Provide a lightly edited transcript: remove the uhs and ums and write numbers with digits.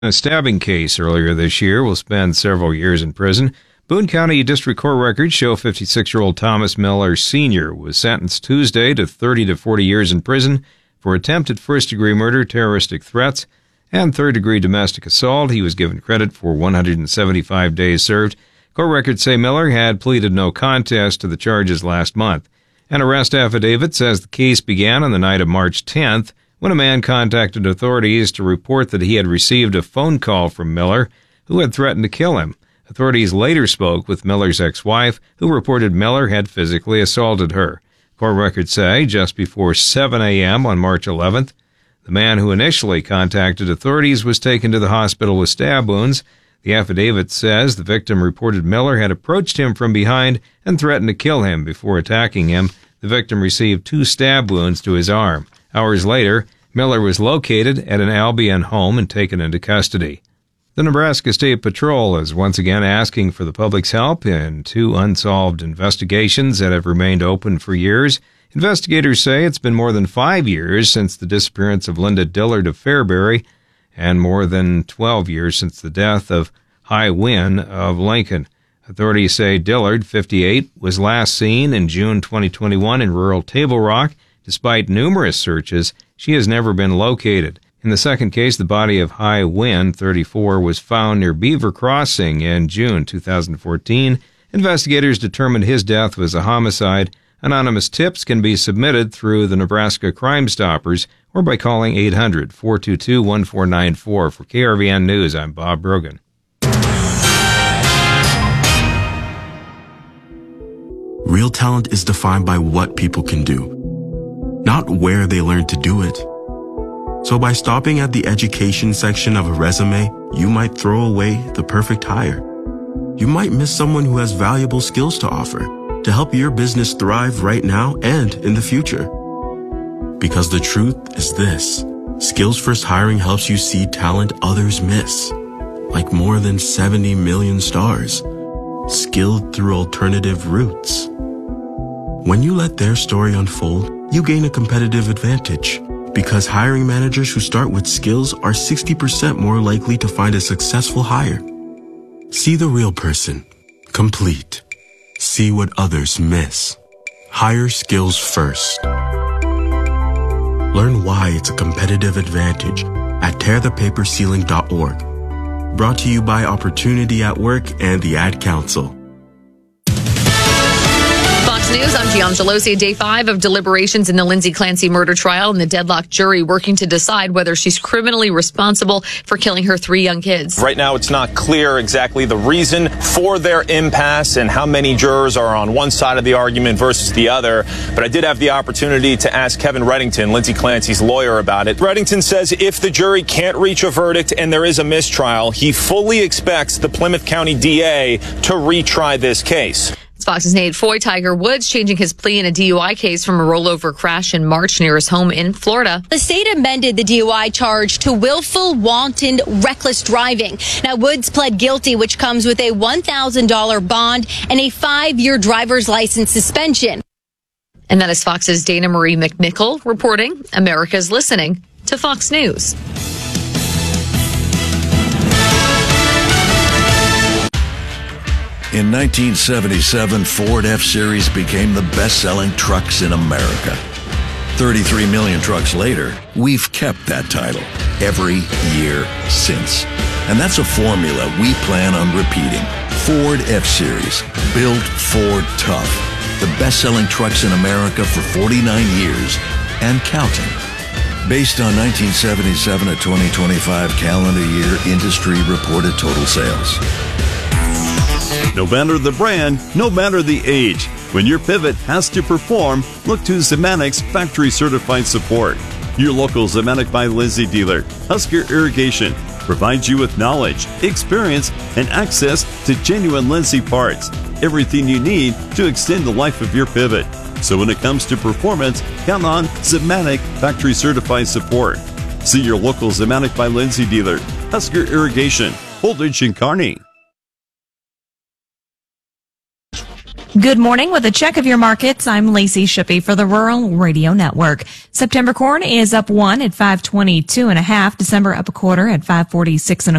A stabbing case earlier this year will spend several years in prison. Boone County District Court records show 56-year-old Thomas Miller Sr. was sentenced Tuesday to 30 to 40 years in prison for attempted first-degree murder, terroristic threats, and third-degree domestic assault. He was given credit for 175 days served. Court records say Miller had pleaded no contest to the charges last month. An arrest affidavit says the case began on the night of March 10th when a man contacted authorities to report that he had received a phone call from Miller, who had threatened to kill him. Authorities later spoke with Miller's ex-wife, who reported Miller had physically assaulted her. Court records say just before 7 a.m. on March 11th, the man who initially contacted authorities was taken to the hospital with stab wounds. The affidavit says the victim reported Miller had approached him from behind and threatened to kill him before attacking him. The victim received 2 stab wounds to his arm. Hours later, Miller was located at an Albion home and taken into custody. The Nebraska State Patrol is once again asking for the public's help in 2 unsolved investigations that have remained open for years. Investigators say it's been more than 5 years since the disappearance of Linda Dillard of Fairbury and more than 12 years since the death of Hai Nguyen of Lincoln. Authorities say Dillard, 58, was last seen in June 2021 in rural Table Rock. Despite numerous searches, she has never been located. In the second case, the body of Hai Nguyen, 34, was found near Beaver Crossing in June 2014. Investigators determined his death was a homicide. Anonymous tips can be submitted through the Nebraska Crime Stoppers or by calling 800-422-1494. For KRVN News, I'm Bob Brogan. Real talent is defined by what people can do, not where they learn to do it. So by stopping at the education section of a resume, you might throw away the perfect hire. You might miss someone who has valuable skills to offer to help your business thrive right now and in the future. Because the truth is this: Skills First Hiring helps you see talent others miss, like more than 70 million stars, skilled through alternative routes. When you let their story unfold, you gain a competitive advantage, because hiring managers who start with skills are 60% more likely to find a successful hire. See the real person, complete. See what others miss. Hire skills first. Learn why it's a competitive advantage at tearthepaperceiling.org. Brought to you by Opportunity at Work and the Ad Council. News. I'm Gian Gelosi. Day 5 of deliberations in the Lindsay Clancy murder trial, and the deadlocked jury working to decide whether she's criminally responsible for killing her 3 young kids. Right now, it's not clear exactly the reason for their impasse and how many jurors are on one side of the argument versus the other. But I did have the opportunity to ask Kevin Reddington, Lindsay Clancy's lawyer, about it. Reddington says if the jury can't reach a verdict and there is a mistrial, he fully expects the Plymouth County DA to retry this case. Fox's Nate Foy. Tiger Woods changing his plea in a DUI case from a rollover crash in March near his home in Florida. The state amended the DUI charge to willful, wanton, reckless driving. Now, Woods pled guilty, which comes with a $1,000 bond and a 5-year driver's license suspension. And that is Fox's Dana Marie McNichol reporting. America's listening to Fox News. In 1977, Ford F-Series became the best-selling trucks in America. 33 million trucks later, we've kept that title every year since. And that's a formula we plan on repeating. Ford F-Series, built Ford tough. The best-selling trucks in America for 49 years and counting. Based on 1977 to 2025 calendar year industry reported total sales. No matter the brand, no matter the age, when your pivot has to perform, look to Zemanic's factory certified support. Your local Zemanik by Lindsay dealer, Husker Irrigation, provides you with knowledge, experience, and access to genuine Lindsay parts. Everything you need to extend the life of your pivot. So when it comes to performance, count on Zemanik factory certified support. See your local Zemanik by Lindsay dealer, Husker Irrigation, Holdridge and Kearney. Good morning. With a check of your markets, I'm Lacey Shippey for the Rural Radio Network. September corn is up 1 at 522.5. December up a quarter at 546.25.